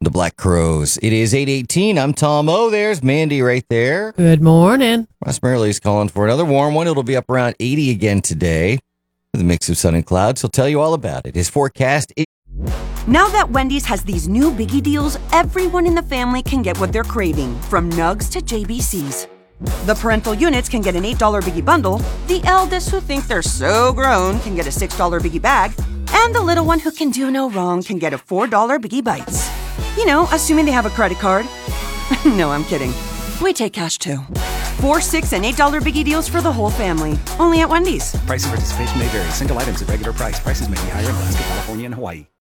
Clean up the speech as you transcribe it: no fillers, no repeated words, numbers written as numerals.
The Black Crows. It is 8:18. I'm Tom O. There's Mandy right there. Good morning. Ross Merrill's calling for another warm one. It'll be up around 80 again today with a mix of sun and clouds. He'll tell you all about it. His forecast is... Now that Wendy's has these new biggie deals, everyone in the family can get what they're craving, from nugs to JBCs. The parental units can get an $8 biggie bundle, the eldest who think they're so grown can get a $6 biggie bag, and the little one who can do no wrong can get a $4 biggie bites. You know, assuming they have a credit card. No, I'm kidding. We take cash too. $4, $6, and $8 biggie deals for the whole family. Only at Wendy's. Price and participation may vary. Single items at regular price. Prices may be higher in Alaska, California, and Hawaii.